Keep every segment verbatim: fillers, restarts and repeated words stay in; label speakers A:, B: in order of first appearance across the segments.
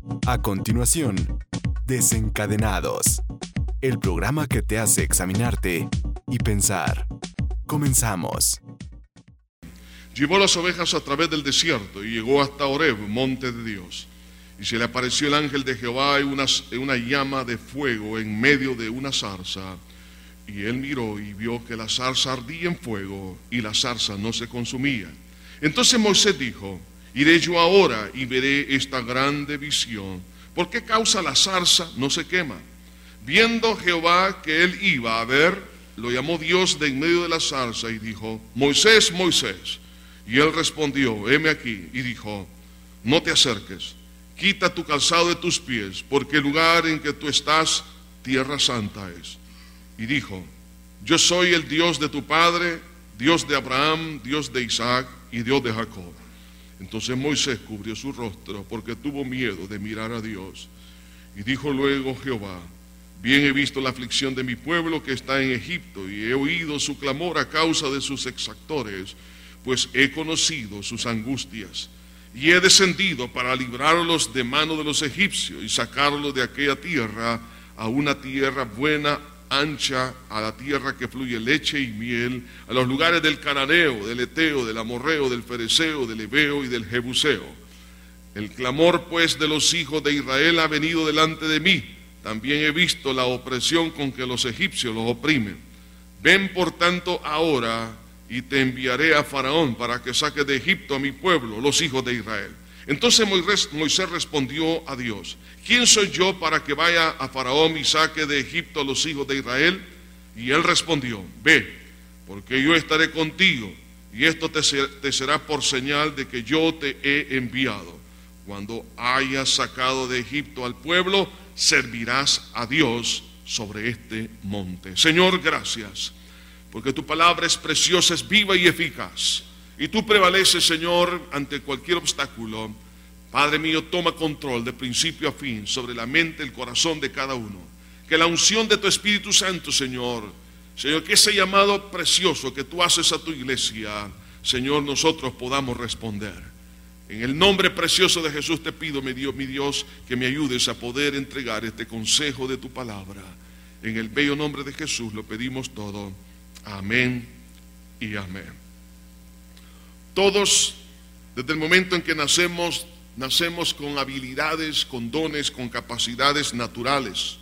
A: A continuación, Desencadenados, el programa que te hace examinarte y pensar. Comenzamos.
B: Llevó las ovejas a través del desierto y llegó hasta Horeb, monte de Dios. Y se le apareció el ángel de Jehová en una, en una llama de fuego en medio de una zarza. Y él miró y vio que la zarza ardía en fuego y la zarza no se consumía. Entonces Moisés dijo: iré yo ahora y veré esta grande visión. ¿Por qué causa la zarza no se quema? Viendo Jehová que él iba a ver, lo llamó Dios de en medio de la zarza y dijo: Moisés, Moisés. Y él respondió: heme aquí. Y dijo: no te acerques, quita tu calzado de tus pies, porque el lugar en que tú estás, tierra santa es. Y dijo: yo soy el Dios de tu padre, Dios de Abraham, Dios de Isaac y Dios de Jacob. Entonces Moisés cubrió su rostro porque tuvo miedo de mirar a Dios. Y dijo luego Jehová: bien he visto la aflicción de mi pueblo que está en Egipto, y he oído su clamor a causa de sus exactores, pues he conocido sus angustias. Y he descendido para librarlos de mano de los egipcios y sacarlos de aquella tierra a una tierra buena, ancha, a la tierra que fluye leche y miel, a los lugares del cananeo, del eteo, del amorreo, del fereceo, del heveo y del jebuseo. El clamor pues de los hijos de Israel ha venido delante de mí. También he visto la opresión con que los egipcios los oprimen. Ven por tanto ahora y te enviaré a Faraón para que saque de Egipto a mi pueblo, los hijos de Israel. Entonces Moisés respondió a Dios: ¿quién soy yo para que vaya a Faraón y saque de Egipto a los hijos de Israel? Y él respondió: ve, porque yo estaré contigo, y esto te, te será por señal de que yo te he enviado. Cuando hayas sacado de Egipto al pueblo, servirás a Dios sobre este monte. Señor, gracias, porque tu palabra es preciosa, es viva y eficaz. Y tú prevaleces, Señor, ante cualquier obstáculo. Padre mío, toma control de principio a fin sobre la mente, el corazón de cada uno. Que la unción de tu Espíritu Santo, Señor, Señor, que ese llamado precioso que tú haces a tu iglesia, Señor, nosotros podamos responder. En el nombre precioso de Jesús te pido, mi Dios, mi Dios, que me ayudes a poder entregar este consejo de tu palabra. En el bello nombre de Jesús lo pedimos todo. Amén y amén. Todos, desde el momento en que nacemos, nacemos con habilidades, con dones, con capacidades naturales.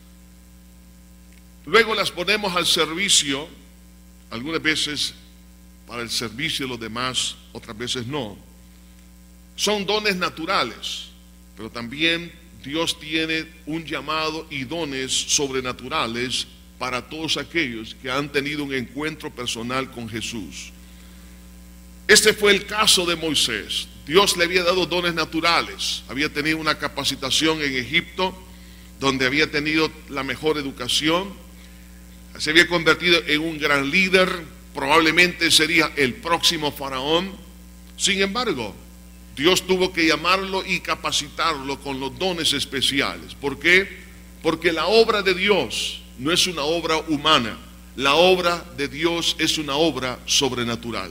B: Luego las ponemos al servicio, algunas veces para el servicio de los demás, otras veces no. Son dones naturales, pero también Dios tiene un llamado y dones sobrenaturales para todos aquellos que han tenido un encuentro personal con Jesús. Este fue el caso de Moisés. Dios le había dado dones naturales. Había tenido una capacitación en Egipto, donde había tenido la mejor educación. Se había convertido en un gran líder. Probablemente sería el próximo faraón. Sin embargo, Dios tuvo que llamarlo y capacitarlo con los dones especiales. ¿Por qué? Porque la obra de Dios no es una obra humana. La obra de Dios es una obra sobrenatural.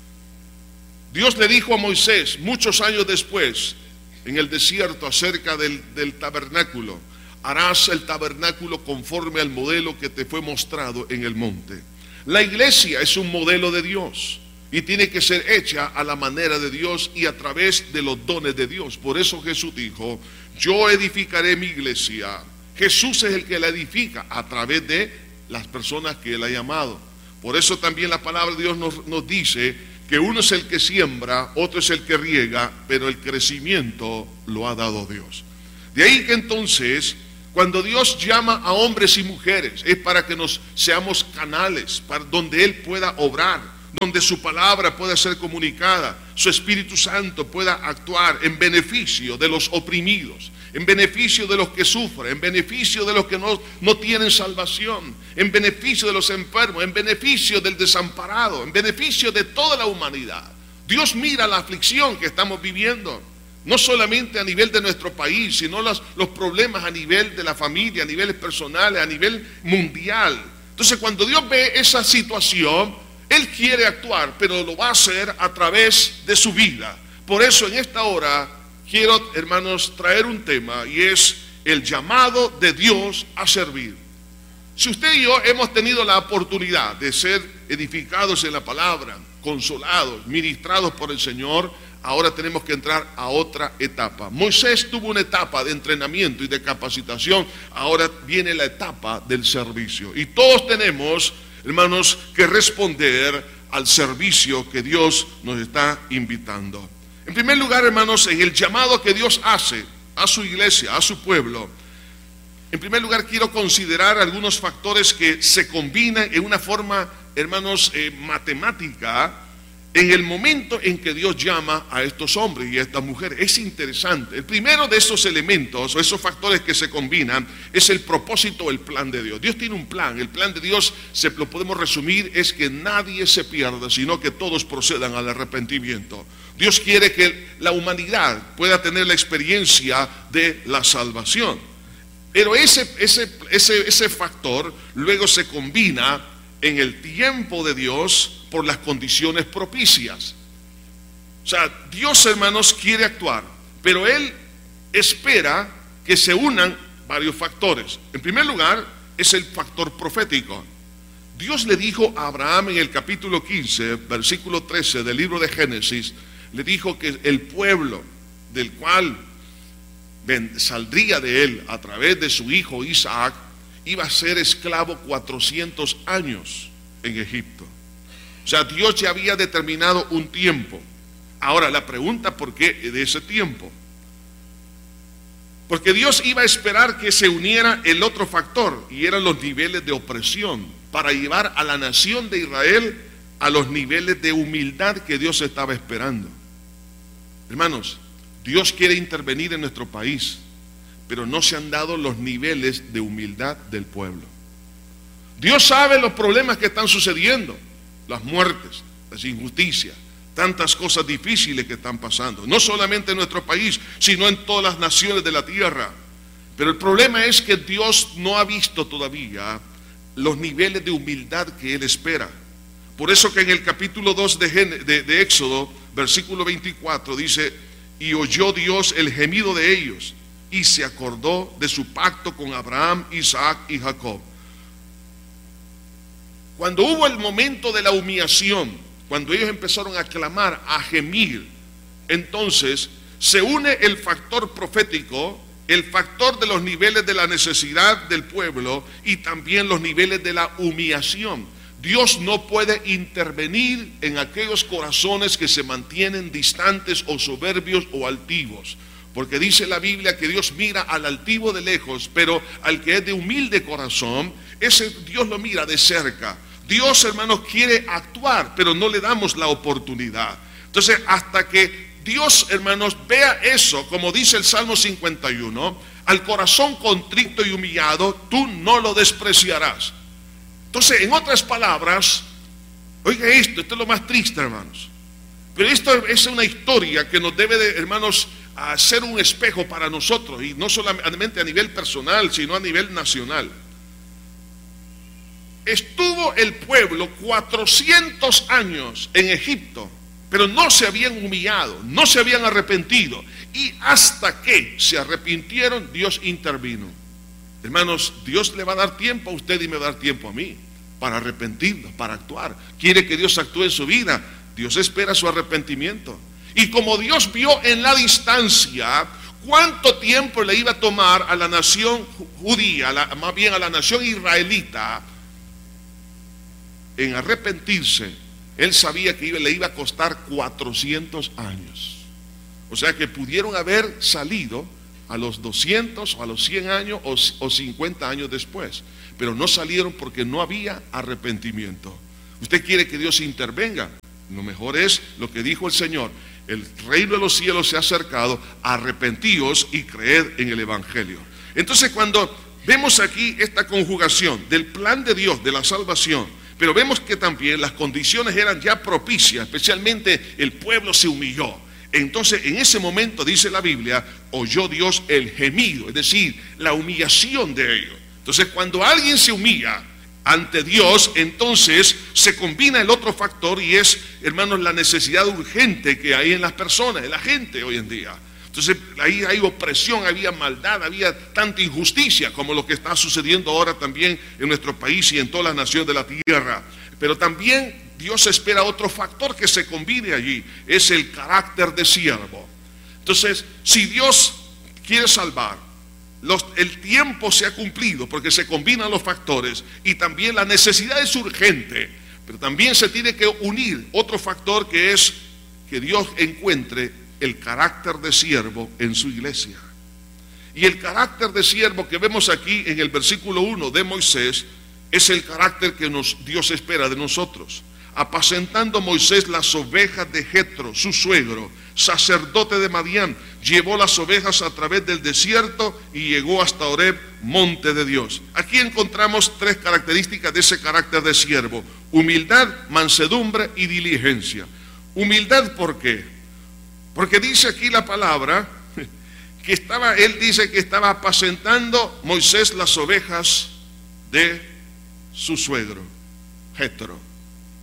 B: Dios le dijo a Moisés muchos años después en el desierto acerca del, del tabernáculo: harás el tabernáculo conforme al modelo que te fue mostrado en el monte. La iglesia es un modelo de Dios y tiene que ser hecha a la manera de Dios y a través de los dones de Dios. Por eso Jesús dijo: yo edificaré mi iglesia. Jesús es el que la edifica a través de las personas que Él ha llamado. Por eso también la palabra de Dios nos, nos dice que uno es el que siembra, otro es el que riega, pero el crecimiento lo ha dado Dios. De ahí que entonces, cuando Dios llama a hombres y mujeres, es para que nos seamos canales, para donde Él pueda obrar, donde su palabra pueda ser comunicada, su Espíritu Santo pueda actuar en beneficio de los oprimidos, en beneficio de los que sufren, en beneficio de los que no, no tienen salvación, en beneficio de los enfermos, en beneficio del desamparado, en beneficio de toda la humanidad. Dios mira la aflicción que estamos viviendo, no solamente a nivel de nuestro país, sino los, los problemas a nivel de la familia, a niveles personales, a nivel mundial. Entonces, cuando Dios ve esa situación, Él quiere actuar, pero lo va a hacer a través de su vida. Por eso en esta hora quiero, hermanos, traer un tema, y es el llamado de Dios a servir. Si usted y yo hemos tenido la oportunidad de ser edificados en la palabra, consolados, ministrados por el Señor, ahora tenemos que entrar a otra etapa. Moisés tuvo una etapa de entrenamiento y de capacitación, ahora viene la etapa del servicio. Y todos tenemos, hermanos, que responder al servicio que Dios nos está invitando. En primer lugar, hermanos, en el llamado que Dios hace a su iglesia, a su pueblo, en primer lugar quiero considerar algunos factores que se combinan en una forma, hermanos, eh, matemática, en el momento en que Dios llama a estos hombres y a estas mujeres. Es interesante. El primero de esos elementos, o esos factores que se combinan, es el propósito, el plan de Dios. Dios tiene un plan. El plan de Dios, se lo podemos resumir, es que nadie se pierda, sino que todos procedan al arrepentimiento. Dios quiere que la humanidad pueda tener la experiencia de la salvación. Pero ese, ese, ese, ese factor luego se combina en el tiempo de Dios por las condiciones propicias. O sea, Dios, hermanos, quiere actuar, pero Él espera que se unan varios factores. En primer lugar, es el factor profético. Dios le dijo a Abraham en el capítulo quince, versículo trece del libro de Génesis, le dijo que el pueblo del cual saldría de él a través de su hijo Isaac iba a ser esclavo cuatrocientos años en Egipto. O sea, Dios ya había determinado un tiempo. Ahora la pregunta, ¿por qué de ese tiempo? Porque Dios iba a esperar que se uniera el otro factor, y eran los niveles de opresión, para llevar a la nación de Israel a los niveles de humildad que Dios estaba esperando. Hermanos, Dios quiere intervenir en nuestro país, pero no se han dado los niveles de humildad del pueblo. Dios sabe los problemas que están sucediendo, las muertes, las injusticias, tantas cosas difíciles que están pasando, no solamente en nuestro país, sino en todas las naciones de la tierra. Pero el problema es que Dios no ha visto todavía los niveles de humildad que Él espera. Por eso que en el capítulo dos de, de, de Éxodo, versículo veinticuatro, dice: y oyó Dios el gemido de ellos, y se acordó de su pacto con Abraham, Isaac y Jacob. Cuando hubo el momento de la humillación, cuando ellos empezaron a clamar, a gemir, entonces se une el factor profético, el factor de los niveles de la necesidad del pueblo y también los niveles de la humillación. Dios no puede intervenir en aquellos corazones que se mantienen distantes o soberbios o altivos, porque dice la Biblia que Dios mira al altivo de lejos, pero al que es de humilde corazón, ese Dios lo mira de cerca. Dios, hermanos, quiere actuar, pero no le damos la oportunidad. Entonces, hasta que Dios, hermanos, vea eso, como dice el Salmo cincuenta y uno, al corazón contrito y humillado, tú no lo despreciarás. Entonces, en otras palabras, oiga esto, esto es lo más triste, hermanos. Pero esto es una historia que nos debe de, hermanos, hacer un espejo para nosotros, y no solamente a nivel personal, sino a nivel nacional. Estuvo el pueblo cuatrocientos años en Egipto, pero no se habían humillado, no se habían arrepentido, y hasta que se arrepintieron, Dios intervino. Hermanos, Dios le va a dar tiempo a usted y me va a dar tiempo a mí para arrepentirnos, para actuar. Quiere que Dios actúe en su vida. Dios espera su arrepentimiento. Y como Dios vio en la distancia cuánto tiempo le iba a tomar a la nación judía, la, más bien a la nación israelita, en arrepentirse, Él sabía que le iba a costar cuatrocientos años. O sea que pudieron haber salido a los doscientos o a los cien años o, o cincuenta años después, pero no salieron porque no había arrepentimiento. Usted quiere que Dios intervenga, lo mejor es lo que dijo el Señor: el reino de los cielos se ha acercado, arrepentíos y creed en el evangelio. Entonces, cuando vemos aquí esta conjugación del plan de Dios de la salvación, pero vemos que también las condiciones eran ya propicias, especialmente el pueblo se humilló. Entonces, en ese momento, dice la Biblia, oyó Dios el gemido, es decir, la humillación de ellos. Entonces, cuando alguien se humilla ante Dios, entonces se combina el otro factor, y es, hermanos, la necesidad urgente que hay en las personas, en la gente hoy en día. Entonces ahí hay opresión, había maldad, había tanta injusticia como lo que está sucediendo ahora también en nuestro país y en todas las naciones de la tierra. Pero también Dios espera otro factor que se combine allí, es el carácter de siervo. Entonces, si Dios quiere salvar, los, el tiempo se ha cumplido porque se combinan los factores y también la necesidad es urgente, pero también se tiene que unir otro factor que es que Dios encuentre el carácter de siervo en su iglesia. Y el carácter de siervo que vemos aquí en el versículo uno de Moisés es el carácter que nos, Dios espera de nosotros. Apacentando Moisés las ovejas de Jetro, su suegro, sacerdote de Madián, llevó las ovejas a través del desierto y llegó hasta Horeb, monte de Dios. Aquí encontramos tres características de ese carácter de siervo: humildad, mansedumbre y diligencia. Humildad, ¿por qué? Porque dice aquí la palabra que estaba, él dice que estaba apacentando Moisés las ovejas de su suegro, Jetro.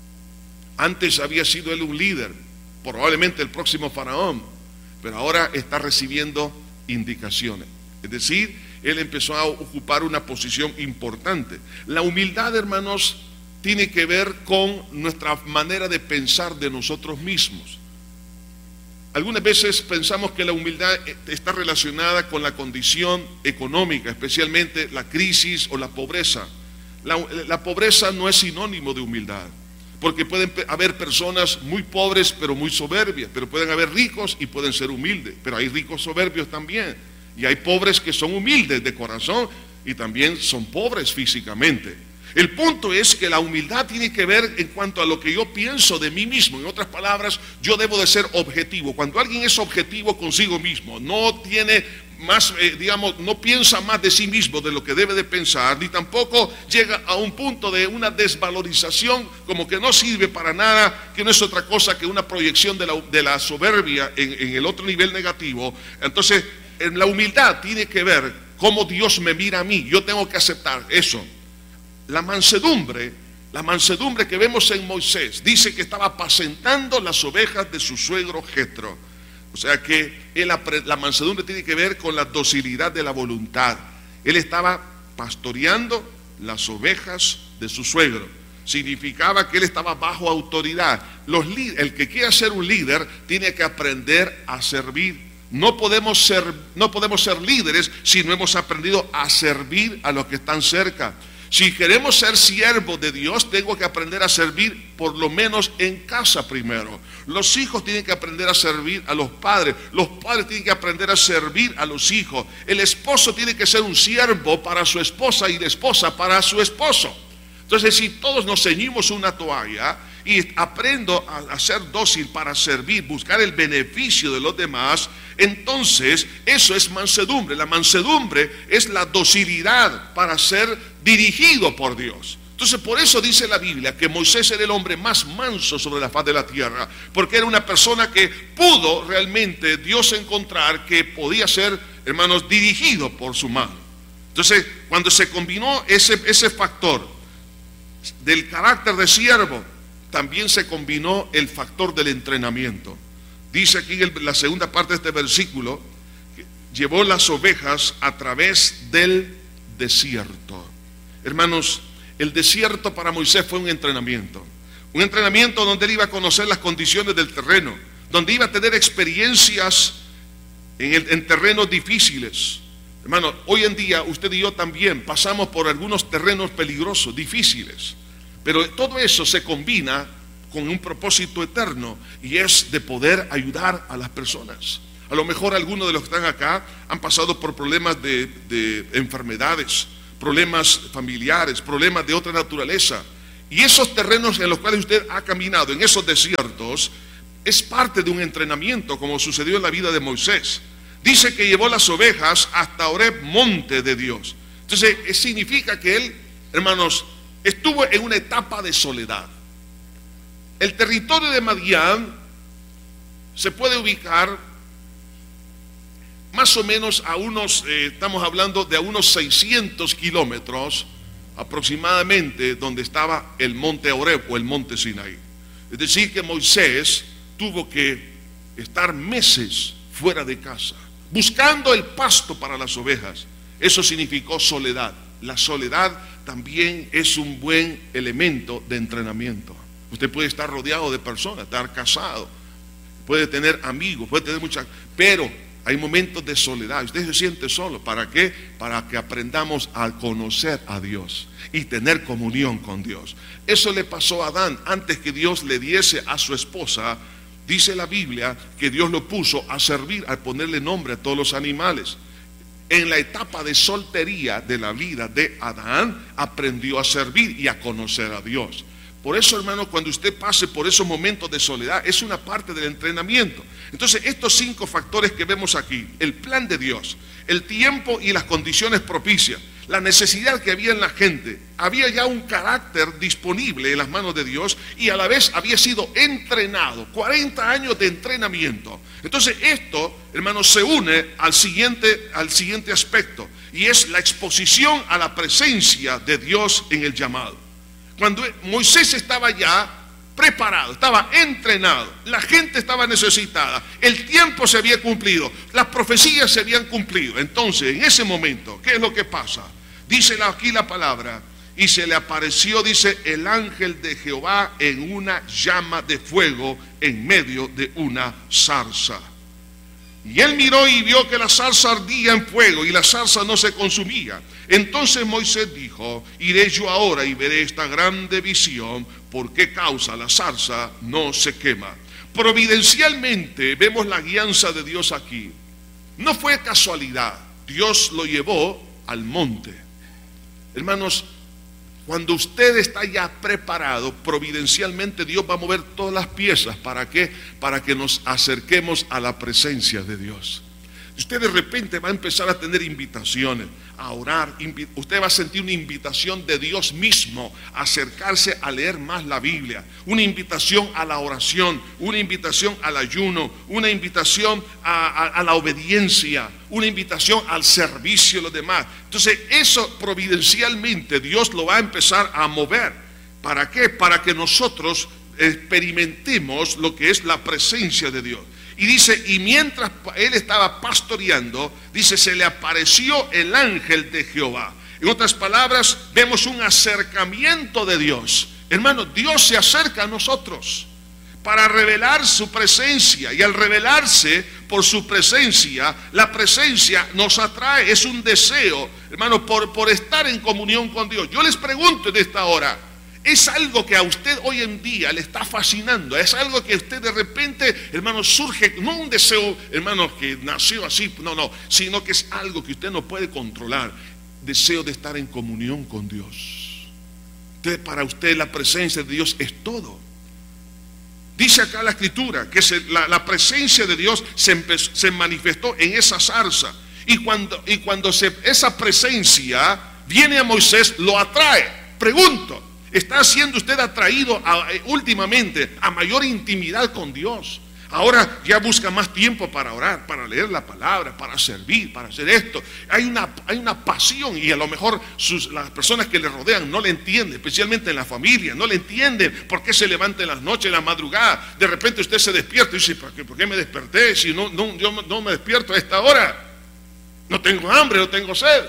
B: Antes había sido él un líder, probablemente el próximo faraón, pero ahora está recibiendo indicaciones. Es decir, él empezó a ocupar una posición importante. La humildad, hermanos, tiene que ver con nuestra manera de pensar de nosotros mismos. Algunas veces pensamos que la humildad está relacionada con la condición económica, especialmente la crisis o la pobreza. La, la pobreza no es sinónimo de humildad, porque pueden haber personas muy pobres pero muy soberbias, pero pueden haber ricos y pueden ser humildes, pero hay ricos soberbios también, y hay pobres que son humildes de corazón y también son pobres físicamente. El punto es que la humildad tiene que ver en cuanto a lo que yo pienso de mí mismo. En otras palabras, yo debo de ser objetivo. Cuando alguien es objetivo consigo mismo, no tiene más, eh, digamos, no piensa más de sí mismo de lo que debe de pensar, ni tampoco llega a un punto de una desvalorización como que no sirve para nada, que no es otra cosa que una proyección de la, de la soberbia en, en el otro nivel negativo. Entonces, en la humildad tiene que ver cómo Dios me mira a mí. Yo tengo que aceptar eso. La mansedumbre, la mansedumbre que vemos en Moisés, dice que estaba apacentando las ovejas de su suegro Jetro. O sea que él, la mansedumbre tiene que ver con la docilidad de la voluntad. Él estaba pastoreando las ovejas de su suegro. Significaba que él estaba bajo autoridad. Los, el que quiera ser un líder tiene que aprender a servir. No podemos ser, no podemos ser líderes si no hemos aprendido a servir a los que están cerca. Si queremos ser siervos de Dios, tengo que aprender a servir por lo menos en casa primero. Los hijos tienen que aprender a servir a los padres. Los padres tienen que aprender a servir a los hijos. El esposo tiene que ser un siervo para su esposa y la esposa para su esposo. Entonces, si todos nos ceñimos una toalla y aprendo a, a ser dócil para servir, buscar el beneficio de los demás, entonces eso es mansedumbre. La mansedumbre es la docilidad para ser dirigido por Dios. Entonces, por eso dice la Biblia que Moisés era el hombre más manso sobre la faz de la tierra, porque era una persona que pudo realmente Dios encontrar que podía ser, hermanos, dirigido por su mano. Entonces, cuando se combinó ese, ese factor del carácter de siervo, también se combinó el factor del entrenamiento. Dice aquí en la segunda parte de este versículo, que llevó las ovejas a través del desierto. Hermanos, el desierto para Moisés fue un entrenamiento. Un entrenamiento donde él iba a conocer las condiciones del terreno, donde iba a tener experiencias en, el, en terrenos difíciles. Hermano, hoy en día usted y yo también pasamos por algunos terrenos peligrosos, difíciles, pero todo eso se combina con un propósito eterno, y es de poder ayudar a las personas. A lo mejor algunos de los que están acá han pasado por problemas de, de enfermedades, problemas familiares, problemas de otra naturaleza, y esos terrenos en los cuales usted ha caminado, en esos desiertos, es parte de un entrenamiento, como sucedió en la vida de Moisés. Dice que llevó las ovejas hasta Horeb, monte de Dios. Entonces, significa que él, hermanos, estuvo en una etapa de soledad. El territorio de Madián se puede ubicar más o menos a unos, eh, estamos hablando de a unos seiscientos kilómetros aproximadamente, donde estaba el monte Horeb o el monte Sinaí. Es decir, que Moisés tuvo que estar meses fuera de casa, buscando el pasto para las ovejas. Eso significó soledad. La soledad también es un buen elemento de entrenamiento. Usted puede estar rodeado de personas, estar casado, puede tener amigos, puede tener muchas, pero hay momentos de soledad. Usted se siente solo. ¿Para qué? Para que aprendamos a conocer a Dios y tener comunión con Dios. Eso le pasó a Adán antes que Dios le diese a su esposa. Dice la Biblia que Dios lo puso a servir, al ponerle nombre a todos los animales. En la etapa de soltería de la vida de Adán, aprendió a servir y a conocer a Dios. Por eso, hermano, cuando usted pase por esos momentos de soledad, es una parte del entrenamiento. Entonces, estos cinco factores que vemos aquí, el plan de Dios, el tiempo y las condiciones propicias, la necesidad que había en la gente, había ya un carácter disponible en las manos de Dios y a la vez había sido entrenado, cuarenta años de entrenamiento. Entonces, esto, hermano, se une al siguiente, al siguiente aspecto, y es la exposición a la presencia de Dios en el llamado. Cuando Moisés estaba ya preparado, estaba entrenado, la gente estaba necesitada, el tiempo se había cumplido, las profecías se habían cumplido. Entonces, en ese momento, ¿qué es lo que pasa? Dice aquí la palabra, y se le apareció, dice, el ángel de Jehová en una llama de fuego en medio de una zarza. Y él miró y vio que la zarza ardía en fuego y la zarza no se consumía. Entonces Moisés dijo, iré yo ahora y veré esta grande visión, ¿por qué causa la zarza no se quema? Providencialmente vemos la guianza de Dios aquí. No fue casualidad, Dios lo llevó al monte. Hermanos, cuando usted está ya preparado, providencialmente Dios va a mover todas las piezas. ¿Para qué? Para que nos acerquemos a la presencia de Dios. Usted de repente va a empezar a tener invitaciones, a orar. Usted va a sentir una invitación de Dios mismo a acercarse a leer más la Biblia. Una invitación a la oración, una invitación al ayuno, una invitación a, a, a la obediencia, una invitación al servicio de los demás. Entonces eso providencialmente Dios lo va a empezar a mover. ¿Para qué? Para que nosotros experimentemos lo que es la presencia de Dios. Y dice, y mientras él estaba pastoreando, dice, se le apareció el ángel de Jehová. En otras palabras, vemos un acercamiento de Dios. Hermano, Dios se acerca a nosotros para revelar su presencia. Y al revelarse por su presencia, la presencia nos atrae, es un deseo, hermano, por, por estar en comunión con Dios. Yo les pregunto en esta hora, ¿es algo que a usted hoy en día le está fascinando? ¿Es algo que usted de repente, hermano, surge, no un deseo, hermano, que nació así, no, no, sino que es algo que usted no puede controlar? Deseo de estar en comunión con Dios. Entonces, para usted la presencia de Dios es todo. Dice acá la escritura que se, la, la presencia de Dios se, empezó, se manifestó en esa zarza. Y cuando, y cuando se, esa presencia viene a Moisés, lo atrae. Pregunto, ¿está siendo usted atraído a, últimamente a mayor intimidad con Dios? Ahora ya busca más tiempo para orar, para leer la palabra, para servir, para hacer esto. Hay una, hay una pasión y a lo mejor sus, las personas que le rodean no le entienden, especialmente en la familia, no le entienden por qué se levanta en las noches, en la madrugada. De repente usted se despierta y dice, ¿por qué, por qué me desperté si no, no, yo no me despierto a esta hora? No tengo hambre, no tengo sed.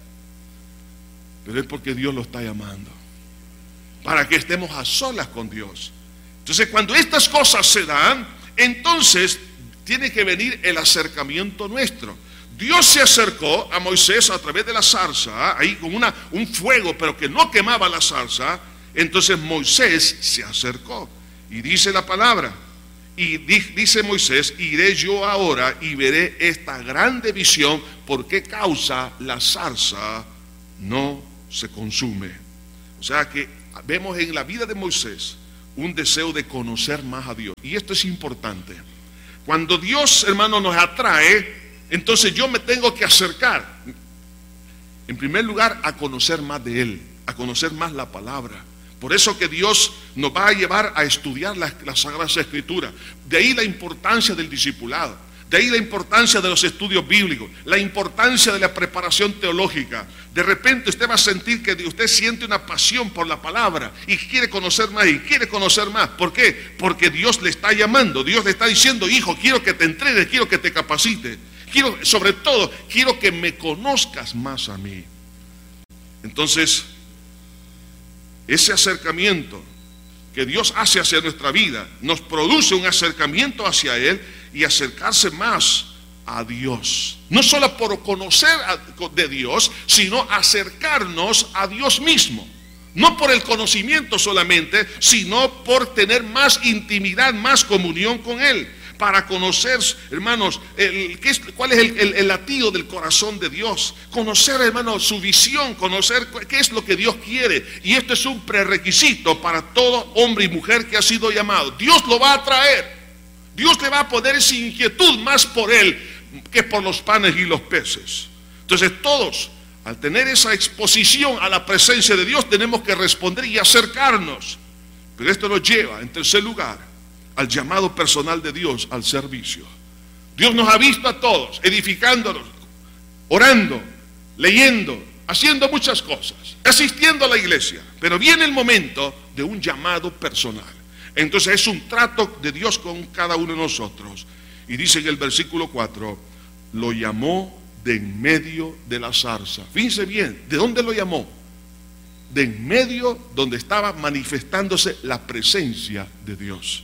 B: Pero es porque Dios lo está llamando, para que estemos a solas con Dios. Entonces, cuando estas cosas se dan, entonces tiene que venir el acercamiento nuestro. Dios se acercó a Moisés a través de la zarza, ahí con una, un fuego, pero que no quemaba la zarza. Entonces Moisés se acercó y dice la palabra, y dice Moisés, iré yo ahora y veré esta grande visión, por qué causa la zarza no se consume. O sea que vemos en la vida de Moisés un deseo de conocer más a Dios. Y esto es importante. Cuando Dios, hermano, nos atrae, entonces yo me tengo que acercar, en primer lugar, a conocer más de Él, a conocer más la palabra. Por eso que Dios nos va a llevar a estudiar las, las Sagradas Escrituras. De ahí la importancia del discipulado. De ahí la importancia de los estudios bíblicos, la importancia de la preparación teológica. De repente usted va a sentir que usted siente una pasión por la palabra y quiere conocer más y quiere conocer más. ¿Por qué? Porque Dios le está llamando, Dios le está diciendo, hijo, quiero que te entrenes, quiero que te capacites. Quiero, sobre todo, quiero que me conozcas más a mí. Entonces, ese acercamiento que Dios hace hacia nuestra vida nos produce un acercamiento hacia Él y acercarse más a Dios. No solo por conocer de Dios, sino acercarnos a Dios mismo. No por el conocimiento solamente, sino por tener más intimidad, más comunión con Él. Para conocer, hermanos, el, ¿qué es, cuál es el, el, el latido del corazón de Dios. Conocer, hermanos, su visión, conocer qué es lo que Dios quiere. Y esto es un prerequisito para todo hombre y mujer que ha sido llamado. Dios lo va a traer. Dios le va a poner esa inquietud más por Él que por los panes y los peces. Entonces todos, al tener esa exposición a la presencia de Dios, tenemos que responder y acercarnos. Pero esto nos lleva, en tercer lugar, al llamado personal de Dios al servicio. Dios nos ha visto a todos, edificándonos, orando, leyendo, haciendo muchas cosas, asistiendo a la iglesia. Pero viene el momento de un llamado personal. Entonces es un trato de Dios con cada uno de nosotros. Y dice en el versículo cuatro, lo llamó de en medio de la zarza. Fíjense bien, ¿de dónde lo llamó? De en medio donde estaba manifestándose la presencia de Dios.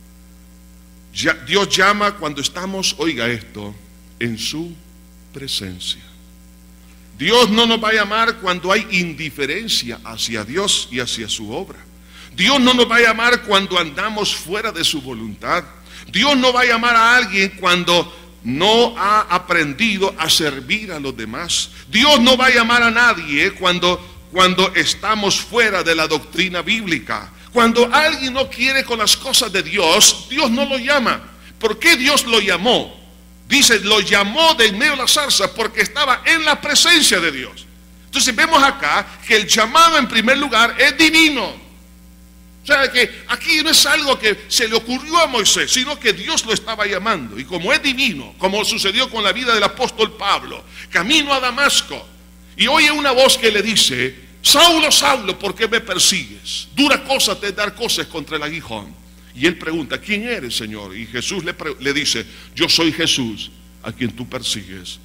B: Ya, Dios llama cuando estamos, oiga esto, en su presencia. Dios no nos va a llamar cuando hay indiferencia hacia Dios y hacia su obra. Dios no nos va a llamar cuando andamos fuera de su voluntad. Dios no va a llamar a alguien cuando no ha aprendido a servir a los demás. Dios no va a llamar a nadie cuando, cuando estamos fuera de la doctrina bíblica. Cuando alguien no quiere con las cosas de Dios, Dios no lo llama. ¿Por qué Dios lo llamó? Dice, lo llamó de en medio de la zarza porque estaba en la presencia de Dios. Entonces vemos acá que el llamado en primer lugar es divino. O sea que aquí no es algo que se le ocurrió a Moisés, sino que Dios lo estaba llamando. Y como es divino, como sucedió con la vida del apóstol Pablo, camino a Damasco, y oye una voz que le dice, Saulo, Saulo, ¿por qué me persigues? Dura cosa te dar cosas contra el aguijón. Y él pregunta, ¿quién eres, Señor? Y Jesús le, le dice, yo soy Jesús, a quien tú persigues.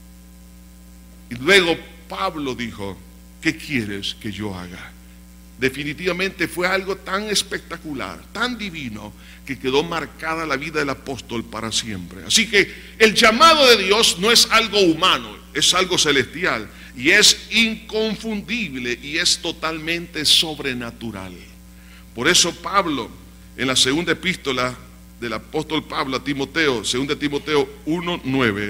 B: Y luego Pablo dijo, ¿qué quieres que yo haga? Definitivamente fue algo tan espectacular, tan divino, que quedó marcada la vida del apóstol para siempre. Así que el llamado de Dios no es algo humano, es algo celestial y es inconfundible y es totalmente sobrenatural. Por eso Pablo, en la segunda epístola del apóstol Pablo a Timoteo, segunda Timoteo uno nueve,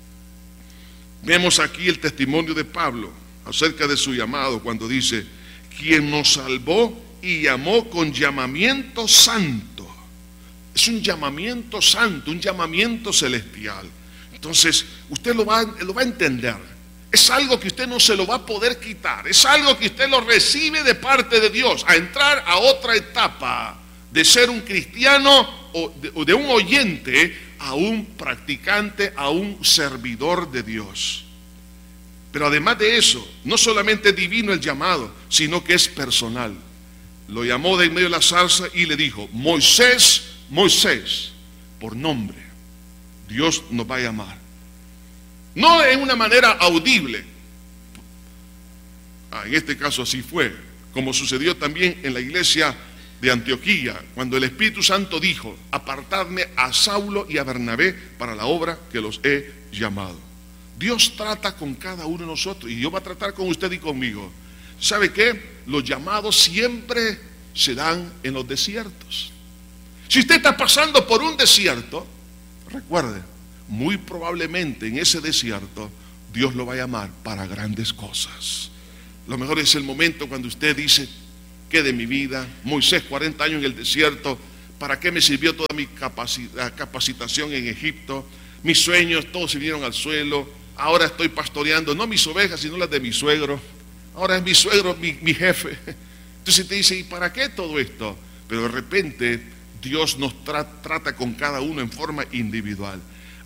B: vemos aquí el testimonio de Pablo acerca de su llamado cuando dice, quien nos salvó y llamó con llamamiento santo. Es un llamamiento santo, un llamamiento celestial. Entonces, usted lo va, lo va a entender. Es algo que usted no se lo va a poder quitar. Es algo que usted lo recibe de parte de Dios, a entrar a otra etapa de ser un cristiano o de, o de un oyente a un practicante, a un servidor de Dios. Pero además de eso, no solamente es divino el llamado, sino que es personal. Lo llamó de en medio de la zarza y le dijo, Moisés, Moisés, por nombre, Dios nos va a llamar. No en una manera audible. Ah, en este caso así fue, como sucedió también en la iglesia de Antioquía, cuando el Espíritu Santo dijo, apartadme a Saulo y a Bernabé para la obra que los he llamado. Dios trata con cada uno de nosotros y Dios va a tratar con usted y conmigo. ¿Sabe qué? Los llamados siempre se dan en los desiertos. Si usted está pasando por un desierto, recuerde, muy probablemente en ese desierto Dios lo va a llamar para grandes cosas. Lo mejor es el momento cuando usted dice, ¿qué de mi vida? Moisés, cuarenta años en el desierto, ¿para qué me sirvió toda mi capacitación en Egipto? Mis sueños todos se vinieron al suelo. Ahora estoy pastoreando, no mis ovejas, sino las de mi suegro. Ahora es mi suegro, mi, mi jefe. Entonces te dice, ¿y para qué todo esto? Pero de repente Dios nos tra- trata con cada uno en forma individual.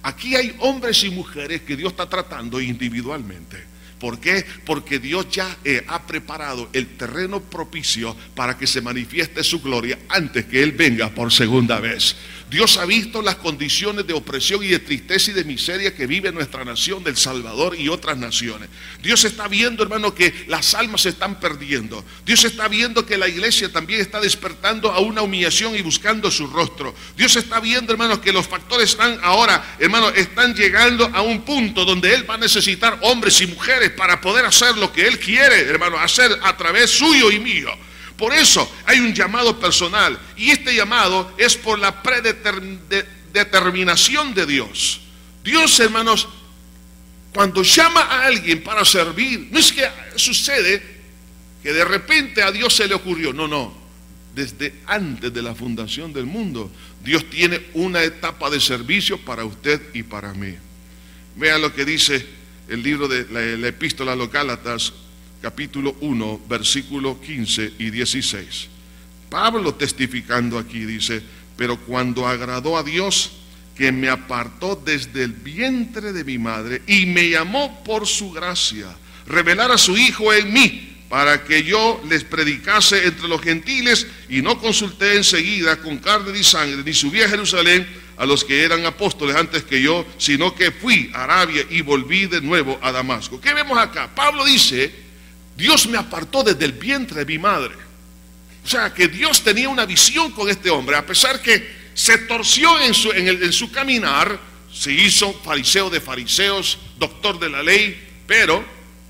B: Aquí hay hombres y mujeres que Dios está tratando individualmente. ¿Por qué? Porque Dios ya eh, ha preparado el terreno propicio para que se manifieste su gloria antes que Él venga por segunda vez. Dios ha visto las condiciones de opresión y de tristeza y de miseria que vive nuestra nación del Salvador y otras naciones. Dios está viendo, hermano, que las almas se están perdiendo. Dios está viendo que la iglesia también está despertando a una humillación y buscando su rostro. Dios está viendo, hermano, que los factores están ahora, hermano, están llegando a un punto donde Él va a necesitar hombres y mujeres para poder hacer lo que Él quiere, hermano, hacer a través suyo y mío. Por eso hay un llamado personal, y este llamado es por la predeterminación de Dios. Dios, hermanos, cuando llama a alguien para servir, no es que sucede que de repente a Dios se le ocurrió, no, no, desde antes de la fundación del mundo, Dios tiene una etapa de servicio para usted y para mí. Vea lo que dice el libro de la, la epístola a los Gálatas, capítulo uno, versículos quince y dieciséis. Pablo testificando aquí dice: pero cuando agradó a Dios, que me apartó desde el vientre de mi madre y me llamó por su gracia, revelar a su Hijo en mí, para que yo les predicase entre los gentiles, y no consulté enseguida con carne ni sangre, ni subí a Jerusalén a los que eran apóstoles antes que yo, sino que fui a Arabia y volví de nuevo a Damasco. ¿Qué vemos acá? Pablo dice: Dios me apartó desde el vientre de mi madre. O sea, que Dios tenía una visión con este hombre, a pesar que se torció en su, en el, en su caminar, se hizo fariseo de fariseos, doctor de la ley, pero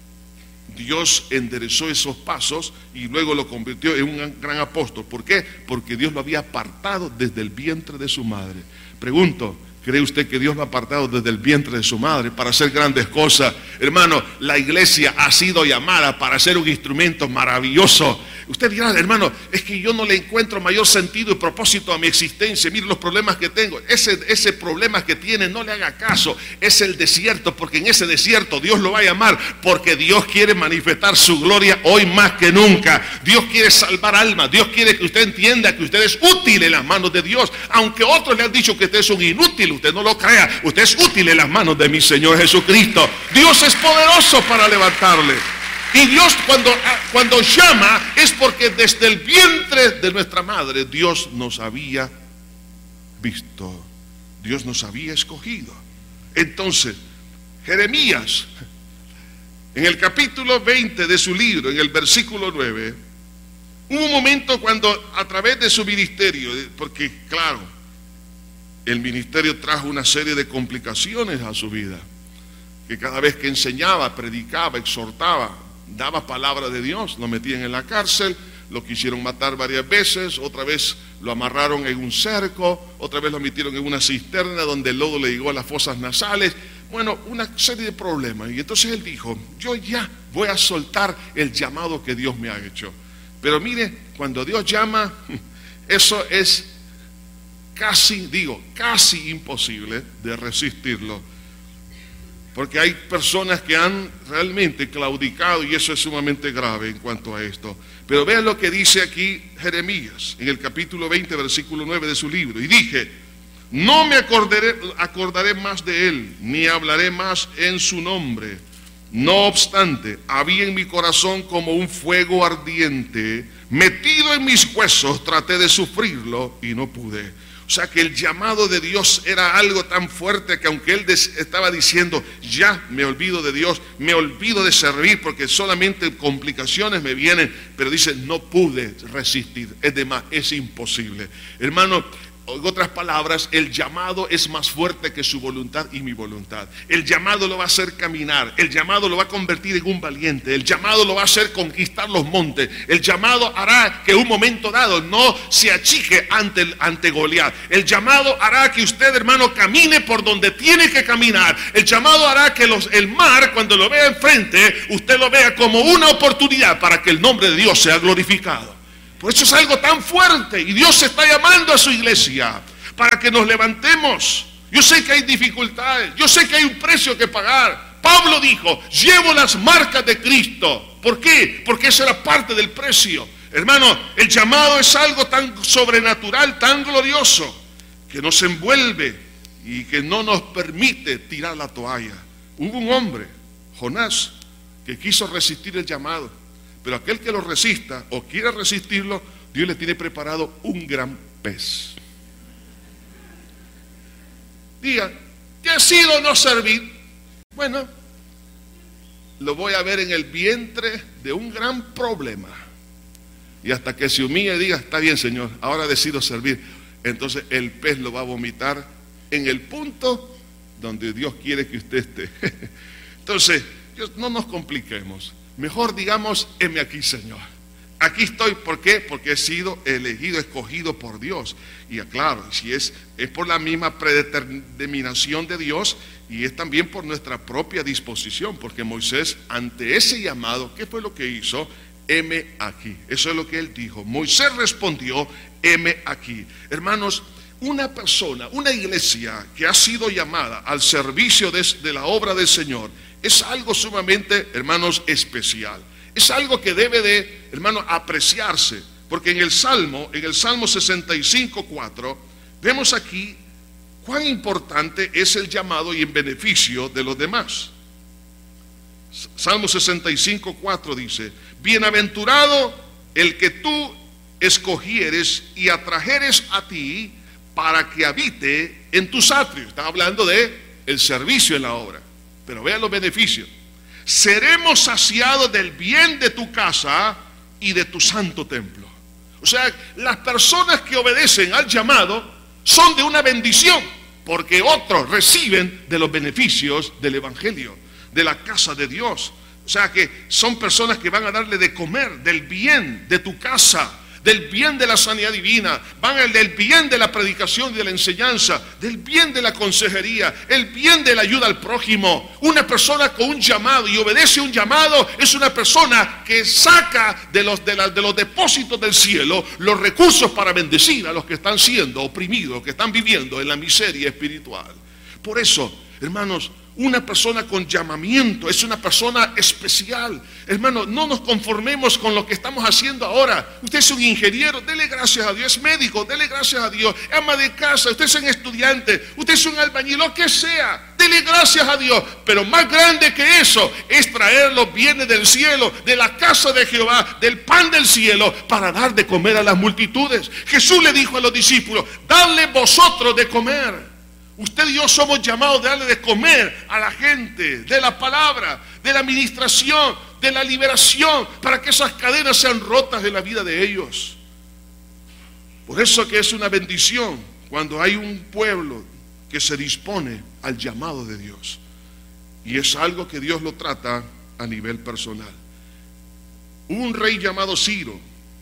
B: Dios enderezó esos pasos y luego lo convirtió en un gran apóstol. ¿Por qué? Porque Dios lo había apartado desde el vientre de su madre. Pregunto, ¿cree usted que Dios lo ha apartado desde el vientre de su madre para hacer grandes cosas? Hermano, la iglesia ha sido llamada para ser un instrumento maravilloso. Usted dirá: hermano, es que yo no le encuentro mayor sentido y propósito a mi existencia. Mire los problemas que tengo. Ese, ese problema que tiene, no le haga caso. Es el desierto, porque en ese desierto Dios lo va a llamar, porque Dios quiere manifestar su gloria hoy más que nunca. Dios quiere salvar almas. Dios quiere que usted entienda que usted es útil en las manos de Dios. Aunque otros le han dicho que usted es un inútil, usted no lo crea. Usted es útil en las manos de mi Señor Jesucristo. Dios es poderoso para levantarle. Y Dios cuando, cuando llama es porque desde el vientre de nuestra madre Dios nos había visto, Dios nos había escogido. Entonces, Jeremías, en el capítulo veinte de su libro, en el versículo nueve, hubo un momento cuando a través de su ministerio, porque claro, el ministerio trajo una serie de complicaciones a su vida, que cada vez que enseñaba, predicaba, exhortaba, daba palabra de Dios, lo metían en la cárcel, lo quisieron matar varias veces, otra vez lo amarraron en un cerco, otra vez lo metieron en una cisterna donde el lodo le llegó a las fosas nasales. Bueno, una serie de problemas. Y entonces él dijo: yo ya voy a soltar el llamado que Dios me ha hecho. Pero mire, cuando Dios llama, eso es casi, digo, casi imposible de resistirlo. Porque hay personas que han realmente claudicado, y eso es sumamente grave en cuanto a esto. Pero vean lo que dice aquí Jeremías, en el capítulo veinte, versículo nueve de su libro. Y dije: no me acordaré, acordaré más de él, ni hablaré más en su nombre. No obstante, había en mi corazón como un fuego ardiente, metido en mis huesos, traté de sufrirlo y no pude. O sea que el llamado de Dios era algo tan fuerte que aunque él estaba diciendo: ya me olvido de Dios, me olvido de servir porque solamente complicaciones me vienen, pero dice: no pude resistir, es de más, es imposible. Hermano, en otras palabras, el llamado es más fuerte que su voluntad y mi voluntad. El llamado lo va a hacer caminar, el llamado lo va a convertir en un valiente, el llamado lo va a hacer conquistar los montes, el llamado hará que un momento dado no se achique ante, ante Goliat. El llamado hará que usted, hermano, camine por donde tiene que caminar. El llamado hará que los, el mar, cuando lo vea enfrente, usted lo vea como una oportunidad para que el nombre de Dios sea glorificado. Por eso es algo tan fuerte, y Dios está llamando a su iglesia para que nos levantemos. Yo sé que hay dificultades, yo sé que hay un precio que pagar. Pablo dijo: llevo las marcas de Cristo. ¿Por qué? Porque esa era parte del precio. Hermano, el llamado es algo tan sobrenatural, tan glorioso, que nos envuelve y que no nos permite tirar la toalla. Hubo un hombre, Jonás, que quiso resistir el llamado, pero aquel que lo resista o quiera resistirlo, Dios le tiene preparado un gran pez. Diga, ¿qué ha sido no servir? Bueno, lo voy a ver en el vientre de un gran problema. Y hasta que se humille y diga, está bien, Señor, ahora decido servir. Entonces el pez lo va a vomitar en el punto donde Dios quiere que usted esté. Entonces, no nos compliquemos. Mejor digamos, heme aquí, Señor. Aquí estoy, ¿por qué? Porque he sido elegido, escogido por Dios. Y claro, si es, es por la misma predeterminación de Dios y es también por nuestra propia disposición, porque Moisés, ante ese llamado, ¿qué fue lo que hizo? Heme aquí. Eso es lo que él dijo. Moisés respondió, heme aquí. Hermanos, una persona, una iglesia que ha sido llamada al servicio de, de la obra del Señor, es algo sumamente, hermanos, especial. Es algo que debe de, hermano, apreciarse, porque en el Salmo, en el Salmo sesenta y cinco, cuatro, vemos aquí cuán importante es el llamado y en beneficio de los demás. Salmo sesenta y cinco, cuatro dice, bienaventurado el que tú escogieres y atrajeres a ti para que habite en tus atrios. Está hablando de el servicio en la obra, pero vean los beneficios. Seremos saciados del bien de tu casa y de tu santo templo. O sea, las personas que obedecen al llamado son de una bendición, porque otros reciben de los beneficios del evangelio, de la casa de Dios. O sea que son personas que van a darle de comer del bien de tu casa, del bien de la sanidad divina, van del bien de la predicación y de la enseñanza, del bien de la consejería, el bien de la ayuda al prójimo. Una persona con un llamado y obedece un llamado es una persona que saca de los, de, la, de los depósitos del cielo los recursos para bendecir a los que están siendo oprimidos, que están viviendo en la miseria espiritual. Por eso, hermanos, una persona con llamamiento es una persona especial. Hermano, no nos conformemos con lo que estamos haciendo ahora. Usted es un ingeniero, dele gracias a Dios. Es médico, dele gracias a Dios. Ama de casa, usted es un estudiante, usted es un albañil, lo que sea, dele gracias a Dios. Pero más grande que eso es traer los bienes del cielo, de la casa de Jehová, del pan del cielo, para dar de comer a las multitudes. Jesús le dijo a los discípulos, dadle vosotros de comer. Usted y yo somos llamados de darle de comer a la gente, de la palabra, de la administración, de la liberación, para que esas cadenas sean rotas en la vida de ellos. Por eso que es una bendición cuando hay un pueblo que se dispone al llamado de Dios. Y es algo que Dios lo trata a nivel personal. Hubo un rey llamado Ciro,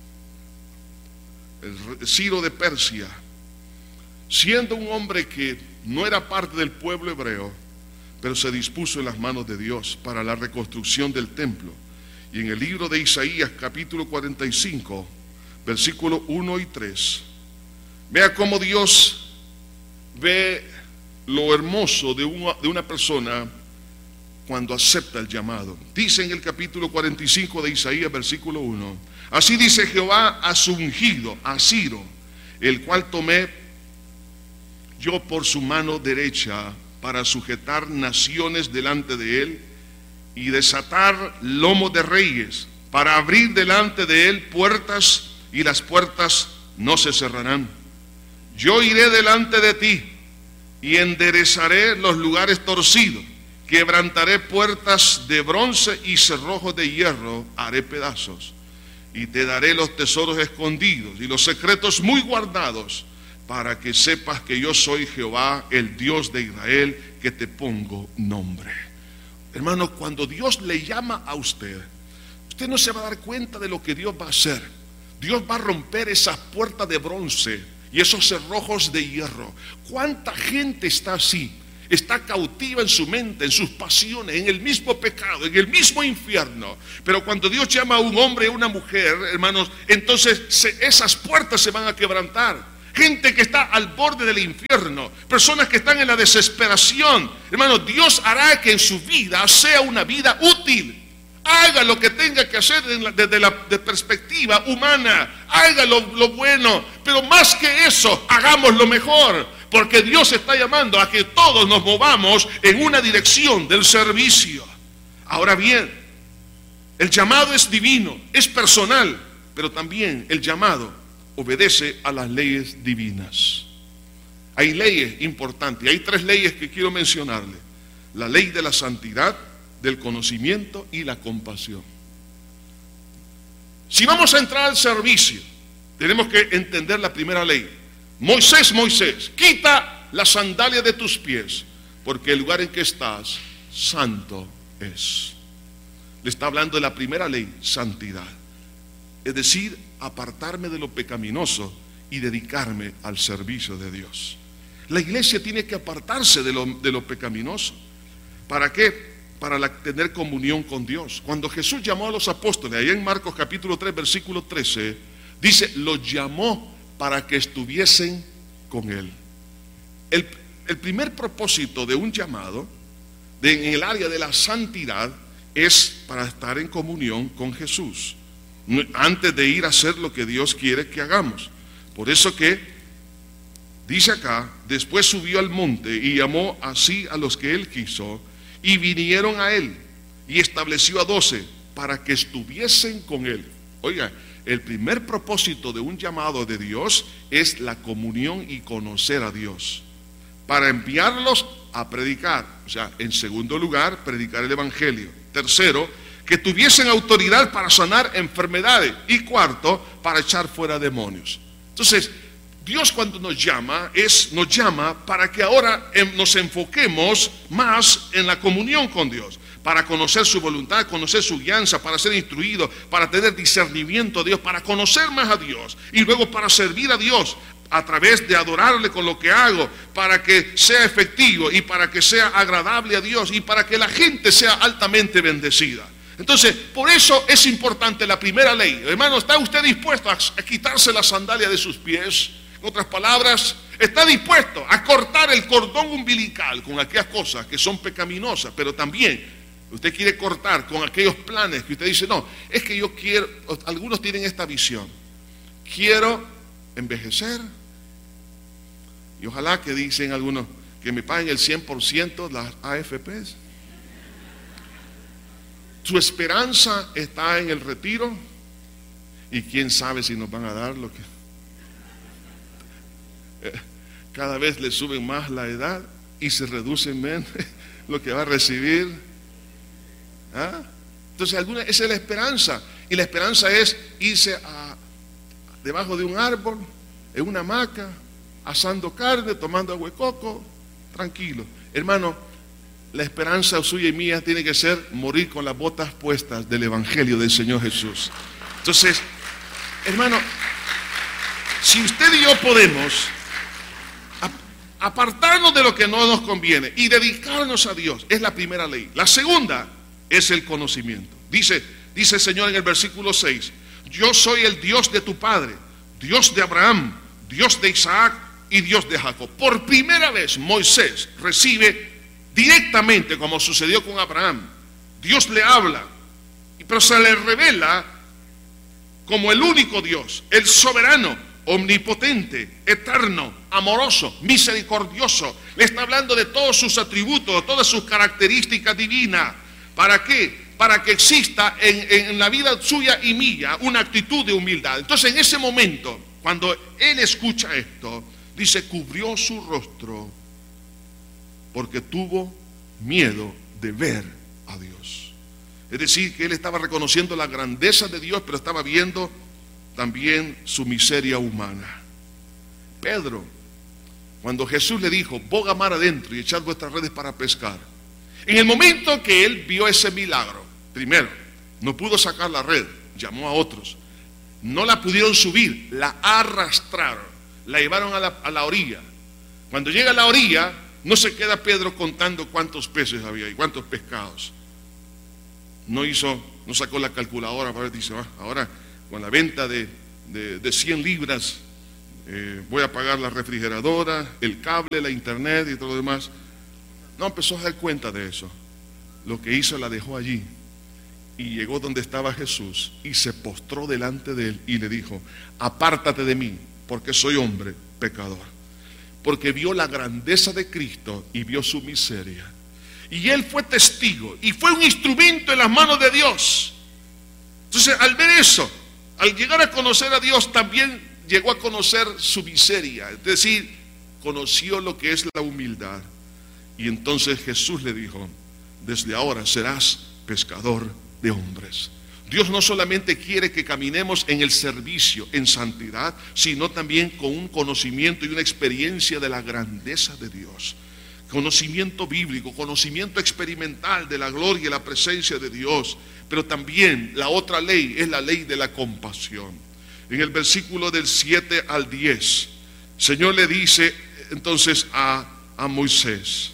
B: el Ciro de Persia, siendo un hombre que no era parte del pueblo hebreo, pero se dispuso en las manos de Dios para la reconstrucción del templo. Y en el libro de Isaías, capítulo cuarenta y cinco, versículos uno y tres, vea cómo Dios ve lo hermoso de una, de una persona cuando acepta el llamado. Dice en el capítulo cuarenta y cinco de Isaías, versículo uno, así dice Jehová a su ungido, a Ciro, el cual tomé yo por su mano derecha para sujetar naciones delante de él y desatar lomos de reyes, para abrir delante de él puertas y las puertas no se cerrarán. Yo iré delante de ti y enderezaré los lugares torcidos, quebrantaré puertas de bronce y cerrojos de hierro haré pedazos, y te daré los tesoros escondidos y los secretos muy guardados, para que sepas que yo soy Jehová, el Dios de Israel, que te pongo nombre. Hermano, cuando Dios le llama a usted, usted no se va a dar cuenta de lo que Dios va a hacer. Dios va a romper esas puertas de bronce y esos cerrojos de hierro. ¿Cuánta gente está así? Está cautiva en su mente, en sus pasiones, en el mismo pecado, en el mismo infierno. Pero cuando Dios llama a un hombre o a una mujer, hermanos, entonces se, esas puertas se van a quebrantar. Gente que está al borde del infierno, personas que están en la desesperación. Hermanos, Dios hará que en su vida sea una vida útil. Haga lo que tenga que hacer desde la de perspectiva humana. Haga lo, lo bueno, pero más que eso, hagamos lo mejor. Porque Dios está llamando a que todos nos movamos en una dirección del servicio. Ahora bien, el llamado es divino, es personal, pero también el llamado obedece a las leyes divinas. Hay leyes importantes, hay tres leyes que quiero mencionarle: la ley de la santidad, del conocimiento y la compasión. Si vamos a entrar al servicio, tenemos que entender la primera ley. Moisés, Moisés, quita las sandalias de tus pies, porque el lugar en que estás, santo es. Le está hablando de la primera ley, santidad. Es decir, apartarme de lo pecaminoso y dedicarme al servicio de Dios. La iglesia tiene que apartarse de lo, de lo pecaminoso. ¿Para qué? Para la, tener comunión con Dios. Cuando Jesús llamó a los apóstoles, allá en Marcos capítulo tres, versículo trece, dice, los llamó para que estuviesen con Él. El, el primer propósito de un llamado de, en el área de la santidad es para estar en comunión con Jesús, antes de ir a hacer lo que Dios quiere que hagamos. Por eso que dice acá, después subió al monte y llamó así a los que Él quiso, y vinieron a Él, y estableció a doce para que estuviesen con Él. Oiga, el primer propósito de un llamado de Dios es la comunión y conocer a Dios, para enviarlos a predicar. O sea, en segundo lugar, predicar el evangelio. Tercero, que tuviesen autoridad para sanar enfermedades. Y cuarto, para echar fuera demonios. Entonces, Dios cuando nos llama, es, nos llama para que ahora nos enfoquemos más en la comunión con Dios, para conocer su voluntad, conocer su guianza, para ser instruido, para tener discernimiento de Dios, para conocer más a Dios y luego para servir a Dios a través de adorarle con lo que hago, para que sea efectivo y para que sea agradable a Dios y para que la gente sea altamente bendecida. Entonces, por eso es importante la primera ley. Hermano, ¿está usted dispuesto a, a quitarse la sandalia de sus pies? En otras palabras, está dispuesto a cortar el cordón umbilical con aquellas cosas que son pecaminosas, pero también usted quiere cortar con aquellos planes que usted dice, no, es que yo quiero, algunos tienen esta visión, quiero envejecer y ojalá que dicen algunos que me paguen el cien por ciento las A F Pes. Su esperanza está en el retiro y quién sabe si nos van a dar lo que... Cada vez le suben más la edad y se reduce menos lo que va a recibir. ¿Ah? Entonces, alguna, esa es la esperanza. Y la esperanza es irse a, debajo de un árbol, en una hamaca, asando carne, tomando agua de coco, tranquilo. Hermano, la esperanza suya y mía tiene que ser morir con las botas puestas del Evangelio del Señor Jesús. Entonces, hermano, si usted y yo podemos apartarnos de lo que no nos conviene y dedicarnos a Dios, es la primera ley. La segunda es el conocimiento. Dice, dice el Señor en el versículo seis, yo soy el Dios de tu padre, Dios de Abraham, Dios de Isaac y Dios de Jacob. Por primera vez Moisés recibe directamente, como sucedió con Abraham, Dios le habla, pero se le revela como el único Dios, el soberano, omnipotente, eterno, amoroso, misericordioso. Le está hablando de todos sus atributos, todas sus características divinas. ¿Para qué? Para que exista en, en la vida suya y mía una actitud de humildad. Entonces, en ese momento, cuando él escucha esto, dice, cubrió su rostro porque tuvo miedo de ver a Dios. Es decir, que él estaba reconociendo la grandeza de Dios, pero estaba viendo también su miseria humana. Pedro, cuando Jesús le dijo, boga mar adentro y echad vuestras redes para pescar, en el momento que él vio ese milagro, primero, no pudo sacar la red, llamó a otros, no la pudieron subir, la arrastraron, la llevaron a la, a la orilla. Cuando llega a la orilla, no se queda Pedro contando cuántos peces había y cuántos pescados. No hizo, no sacó la calculadora para ver, dice, ah, ahora con la venta de, de, de cien libras eh, voy a pagar la refrigeradora, el cable, la internet y todo lo demás. No, empezó a dar cuenta de eso. Lo que hizo, la dejó allí y llegó donde estaba Jesús y se postró delante de él y le dijo, apártate de mí porque soy hombre pecador. porque vio la grandeza de Cristo y vio su miseria. Y él fue testigo y fue un instrumento en las manos de Dios. Entonces, al ver eso, al llegar a conocer a Dios, también llegó a conocer su miseria. Es decir, conoció lo que es la humildad. Y entonces Jesús le dijo: desde ahora serás pescador de hombres. Dios no solamente quiere que caminemos en el servicio, en santidad, sino también con un conocimiento y una experiencia de la grandeza de Dios. Conocimiento bíblico, conocimiento experimental de la gloria y la presencia de Dios. Pero también la otra ley es la ley de la compasión. En el versículo del siete al diez, el Señor le dice entonces a, a Moisés: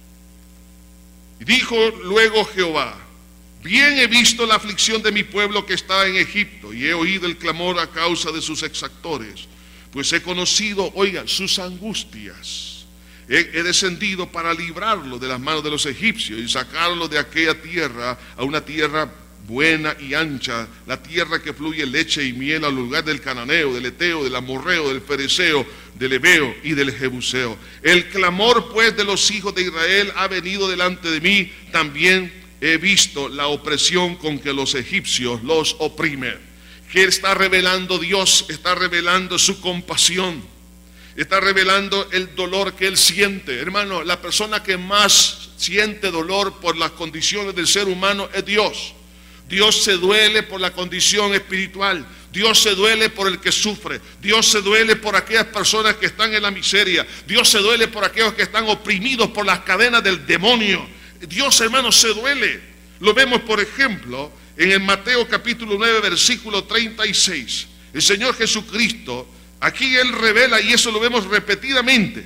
B: y dijo luego Jehová: bien he visto la aflicción de mi pueblo que está en Egipto, y he oído el clamor a causa de sus exactores, pues he conocido, oigan, sus angustias. He, he descendido para librarlo de las manos de los egipcios y sacarlo de aquella tierra a una tierra buena y ancha, la tierra que fluye leche y miel, al lugar del cananeo, del eteo, del amorreo, del fereceo, del heveo y del jebuseo. El clamor pues de los hijos de Israel ha venido delante de mí, también he visto la opresión con que los egipcios los oprimen. ¿Qué está revelando Dios? Está revelando su compasión, está revelando el dolor que Él siente. Hermano, la persona que más siente dolor por las condiciones del ser humano es Dios. Dios se duele por la condición espiritual. Dios se duele por el que sufre. Dios se duele por aquellas personas que están en la miseria. Dios se duele por aquellos que están oprimidos por las cadenas del demonio. Dios, hermano, se duele. Lo vemos, por ejemplo, en el Mateo capítulo nueve, versículo treinta y seis. El Señor Jesucristo, aquí Él revela, y eso lo vemos repetidamente,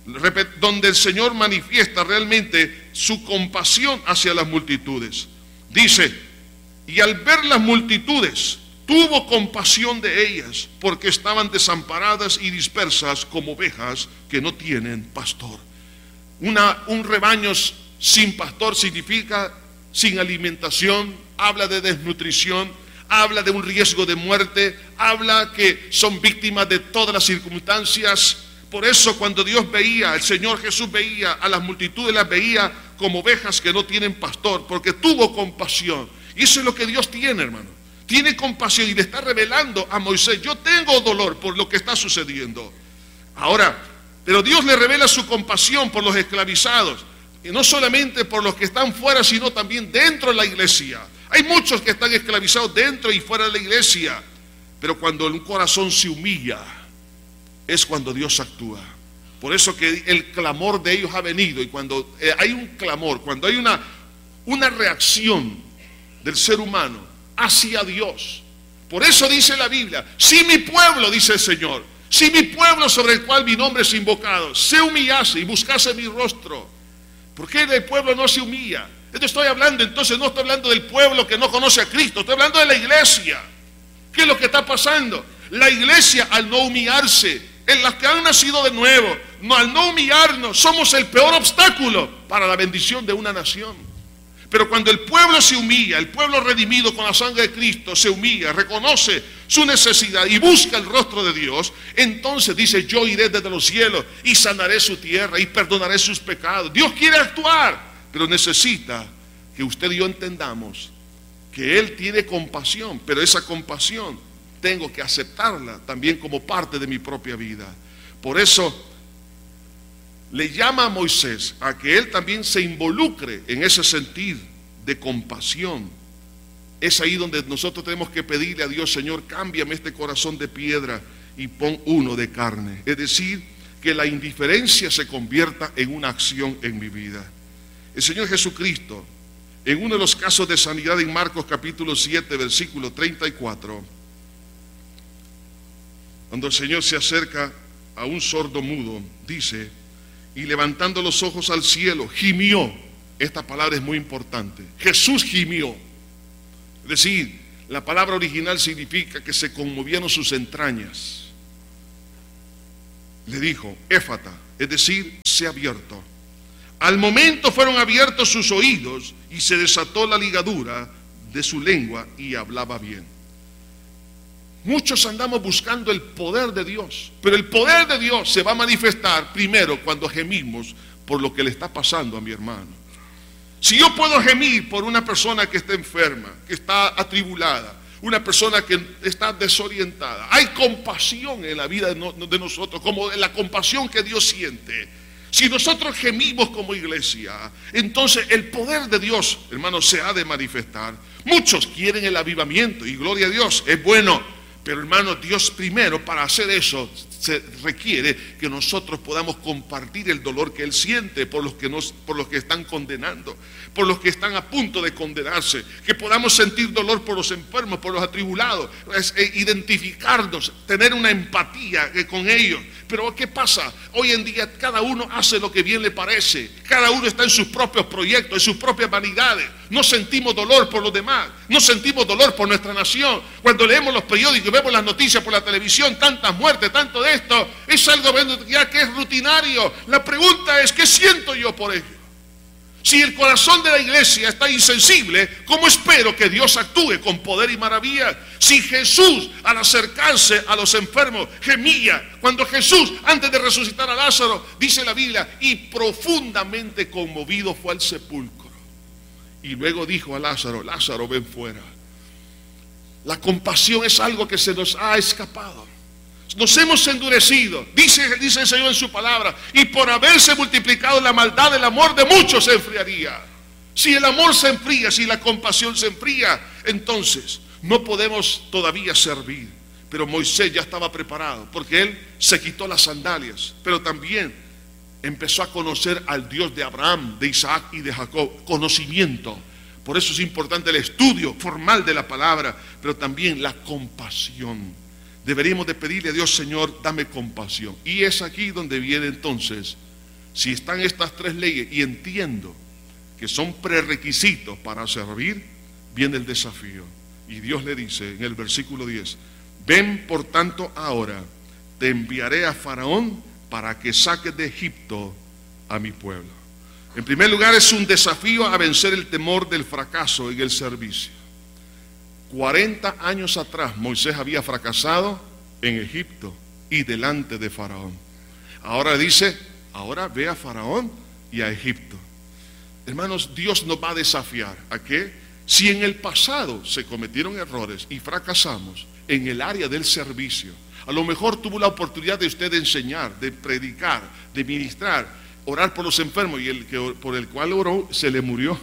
B: donde el Señor manifiesta realmente su compasión hacia las multitudes. Dice: y al ver las multitudes, tuvo compasión de ellas, porque estaban desamparadas y dispersas como ovejas que no tienen pastor. Una, un rebaño sin pastor significa sin alimentación, habla de desnutrición, habla de un riesgo de muerte, habla que son víctimas de todas las circunstancias. Por eso cuando Dios veía, el Señor Jesús veía a las multitudes, las veía como ovejas que no tienen pastor, porque tuvo compasión. Y eso es lo que Dios tiene, hermano. Tiene compasión y le está revelando a Moisés: yo tengo dolor por lo que está sucediendo. Ahora, pero Dios le revela su compasión por los esclavizados. Y no solamente por los que están fuera, sino también dentro de la iglesia. Hay muchos que están esclavizados dentro y fuera de la iglesia. Pero cuando un corazón se humilla, es cuando Dios actúa. Por eso que el clamor de ellos ha venido. Y cuando eh, hay un clamor, cuando hay una, una reacción del ser humano hacia Dios. Por eso dice la Biblia: si mi pueblo, dice el Señor, si mi pueblo sobre el cual mi nombre es invocado, se humillase y buscase mi rostro. ¿Por qué el pueblo no se humilla? Esto estoy hablando, entonces no estoy hablando del pueblo que no conoce a Cristo, estoy hablando de la iglesia. ¿Qué es lo que está pasando? La iglesia, al no humillarse, en las que han nacido de nuevo, no, al no humillarnos, somos el peor obstáculo para la bendición de una nación. Pero cuando el pueblo se humilla, el pueblo redimido con la sangre de Cristo se humilla, reconoce su necesidad y busca el rostro de Dios, entonces dice: yo iré desde los cielos y sanaré su tierra y perdonaré sus pecados. Dios quiere actuar, pero necesita que usted y yo entendamos que Él tiene compasión, pero esa compasión tengo que aceptarla también como parte de mi propia vida. Por eso le llama a Moisés a que él también se involucre en ese sentir de compasión. Es ahí donde nosotros tenemos que pedirle a Dios: Señor, cámbiame este corazón de piedra y pon uno de carne. Es decir, que la indiferencia se convierta en una acción en mi vida. El Señor Jesucristo, en uno de los casos de sanidad en Marcos capítulo siete, versículo treinta y cuatro, cuando el Señor se acerca a un sordo mudo, dice: y levantando los ojos al cielo, gimió. Esta palabra es muy importante. Jesús gimió. Es decir, la palabra original significa que se conmovieron sus entrañas. Le dijo: éfata, es decir, se ha abierto. Al momento fueron abiertos sus oídos y se desató la ligadura de su lengua y hablaba bien. Muchos andamos buscando el poder de Dios, pero el poder de Dios se va a manifestar primero cuando gemimos por lo que le está pasando a mi hermano. Si yo puedo gemir por una persona que está enferma, que está atribulada, una persona que está desorientada, hay compasión en la vida de, no, de nosotros, como la compasión que Dios siente. Si nosotros gemimos como iglesia, entonces el poder de Dios, hermanos, se ha de manifestar. Muchos quieren el avivamiento y gloria a Dios, es bueno. Pero hermano, Dios primero, para hacer eso se requiere que nosotros podamos compartir el dolor que Él siente por los que, nos, por los que están condenando, por los que están a punto de condenarse, que podamos sentir dolor por los enfermos, por los atribulados, es, eh, identificarnos, tener una empatía eh, con ellos. Pero ¿qué pasa? Hoy en día cada uno hace lo que bien le parece, cada uno está en sus propios proyectos, en sus propias vanidades. No sentimos dolor por los demás, no sentimos dolor por nuestra nación. Cuando leemos los periódicos, vemos las noticias por la televisión, tantas muertes, tanto de esto, es algo ya que es rutinario. La pregunta es, ¿qué siento yo por ello? Si el corazón de la iglesia está insensible, ¿cómo espero que Dios actúe con poder y maravilla? Si Jesús, al acercarse a los enfermos, gemía, cuando Jesús, antes de resucitar a Lázaro, dice la Biblia, y profundamente conmovido fue al sepulcro. Y luego dijo a Lázaro, Lázaro, ven fuera. La compasión es algo que se nos ha escapado. Nos hemos endurecido, dice, dice el Señor en su palabra, y por haberse multiplicado la maldad, el amor de muchos se enfriaría. Si el amor se enfría, si la compasión se enfría, entonces no podemos todavía servir. Pero Moisés ya estaba preparado, porque él se quitó las sandalias, pero también empezó a conocer al Dios de Abraham, de Isaac y de Jacob. Conocimiento. Por eso es importante el estudio formal de la palabra, pero también la compasión. Deberíamos de pedirle a Dios, Señor, dame compasión. Y es aquí donde viene entonces, si están estas tres leyes y entiendo que son prerequisitos para servir, viene el desafío. Y Dios le dice en el versículo diez, ven por tanto ahora, te enviaré a Faraón para que saques de Egipto a mi pueblo. En primer lugar, es un desafío a vencer el temor del fracaso en el servicio. cuarenta años atrás Moisés había fracasado en Egipto y delante de Faraón. Ahora dice, ahora ve a Faraón y a Egipto. Hermanos, Dios nos va a desafiar a que si en el pasado se cometieron errores y fracasamos en el área del servicio, a lo mejor tuvo la oportunidad de usted enseñar, de predicar, de ministrar, orar por los enfermos y el que por el cual oró se le murió.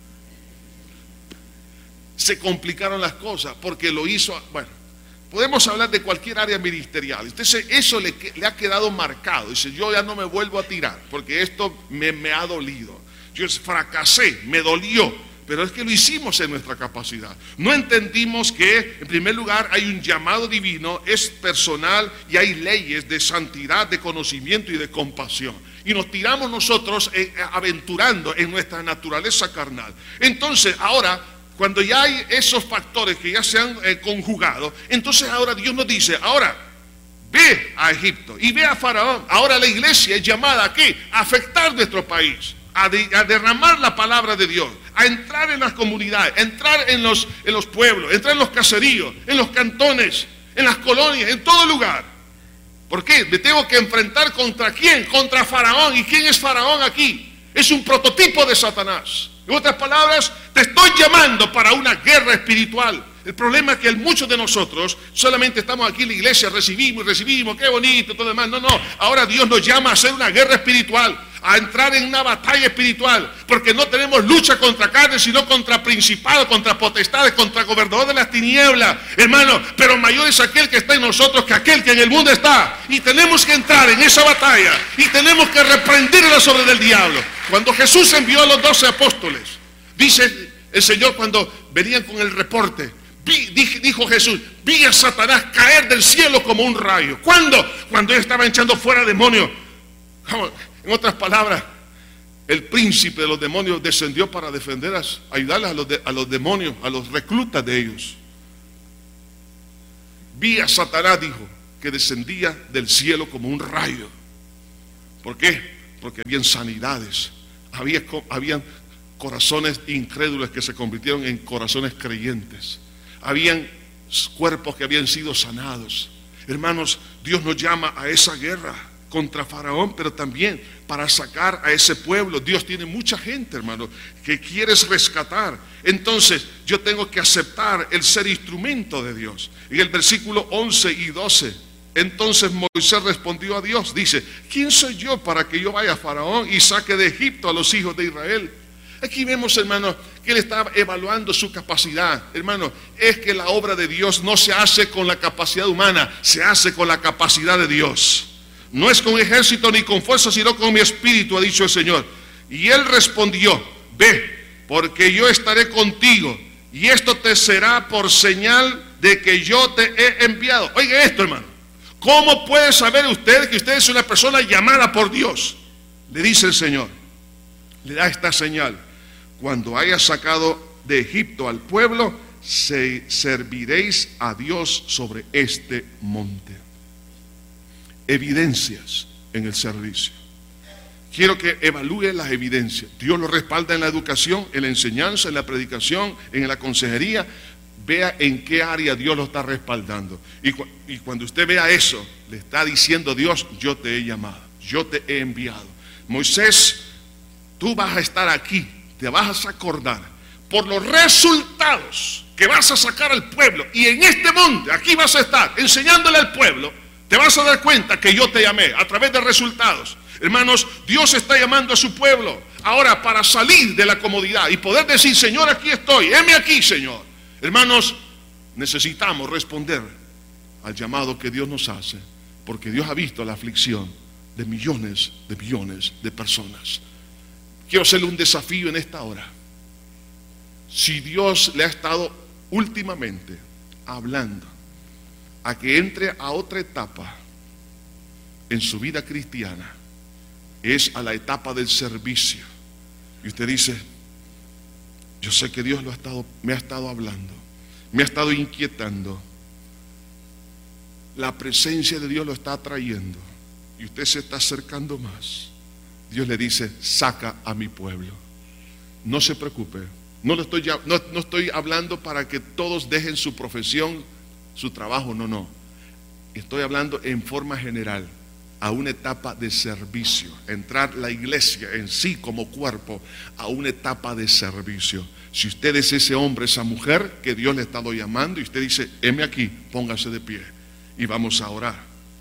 B: Se complicaron las cosas porque lo hizo. Bueno, podemos hablar de cualquier área ministerial. Entonces eso le, le ha quedado marcado. Dice, yo ya no me vuelvo a tirar porque esto me, me ha dolido. Yo fracasé, me dolió, pero es que lo hicimos en nuestra capacidad. No entendimos que en primer lugar hay un llamado divino, es personal y hay leyes de santidad, de conocimiento y de compasión. Y nos tiramos nosotros eh, aventurando en nuestra naturaleza carnal. Entonces ahora, cuando ya hay esos factores que ya se han eh, conjugado, entonces ahora Dios nos dice, ahora ve a Egipto y ve a Faraón. Ahora la iglesia es llamada ¿a qué? A afectar nuestro país, a, de, a derramar la palabra de Dios, a entrar en las comunidades, a entrar en los, en los pueblos, a entrar en los caseríos, en los cantones, en las colonias, en todo lugar. ¿Por qué? Me tengo que enfrentar ¿contra quién? Contra Faraón. ¿Y quién es Faraón aquí? Es un prototipo de Satanás. En otras palabras, te estoy llamando para una guerra espiritual. El problema es que muchos de nosotros solamente estamos aquí en la iglesia, recibimos y recibimos, qué bonito, todo demás. No, no, ahora Dios nos llama a hacer una guerra espiritual, a entrar en una batalla espiritual, porque no tenemos lucha contra carne, sino contra principados, contra potestades, contra gobernadores de las tinieblas, hermano. Pero mayor es aquel que está en nosotros que aquel que en el mundo está. Y tenemos que entrar en esa batalla y tenemos que reprender las obras del diablo. Cuando Jesús envió a los doce apóstoles, dice el Señor cuando venían con el reporte, vi, dijo Jesús, vi a Satanás caer del cielo como un rayo. ¿Cuándo? Cuando él estaba echando fuera demonios. En otras palabras, el príncipe de los demonios descendió para defender, a, ayudarles a los, de, a los demonios, a los reclutas de ellos. Vi a Satanás, dijo, que descendía del cielo como un rayo. ¿Por qué? Porque habían sanidades, había, habían corazones incrédulos que se convirtieron en corazones creyentes, habían cuerpos que habían sido sanados. Hermanos, Dios nos llama a esa guerra contra Faraón, pero también para sacar a ese pueblo. Dios tiene mucha gente, hermano, que quieres rescatar. Entonces yo tengo que aceptar el ser instrumento de Dios. En el versículo once y doce, entonces Moisés respondió a Dios, dice: ¿quién soy yo para que yo vaya a Faraón y saque de Egipto a los hijos de Israel? Aquí vemos, hermano, que él está evaluando su capacidad. Hermano, es que la obra de Dios no se hace con la capacidad humana, se hace con la capacidad de Dios. No es con ejército ni con fuerza, sino con mi espíritu, ha dicho el Señor. Y él respondió: ve, porque yo estaré contigo, y esto te será por señal de que yo te he enviado. Oiga esto, hermano. ¿Cómo puede saber usted que usted es una persona llamada por Dios? Le dice el Señor, le da esta señal: cuando haya sacado de Egipto al pueblo, se serviréis a Dios sobre este monte. Evidencias en el servicio. Quiero que evalúe las evidencias. Dios lo respalda en la educación, en la enseñanza, en la predicación, en la consejería. Vea en qué área Dios lo está respaldando. Y, cu y cuando usted vea eso, le está diciendo Dios: yo te he llamado, yo te he enviado. Moisés, tú vas a estar aquí, te vas a acordar por los resultados que vas a sacar al pueblo. Y en este monte, aquí vas a estar enseñándole al pueblo. Te vas a dar cuenta que yo te llamé a través de resultados. Hermanos, Dios está llamando a su pueblo ahora para salir de la comodidad y poder decir: Señor, aquí estoy, heme aquí, Señor. Hermanos, necesitamos responder al llamado que Dios nos hace, porque Dios ha visto la aflicción de millones de millones de personas. Quiero hacerle un desafío en esta hora. Si Dios le ha estado últimamente hablando a que entre a otra etapa en su vida cristiana, es a la etapa del servicio. Y usted dice: yo sé que Dios lo ha estado, me ha estado hablando, me ha estado inquietando, la presencia de Dios lo está atrayendo, y usted se está acercando más. Dios le dice: saca a mi pueblo. No se preocupe, no, lo estoy, no, no estoy hablando para que todos dejen su profesión, su trabajo, no, no. Estoy hablando en forma general, a una etapa de servicio, entrar la iglesia en sí como cuerpo a una etapa de servicio. Si usted es ese hombre, esa mujer que Dios le ha estado llamando, y usted dice: heme aquí, póngase de pie y vamos a orar.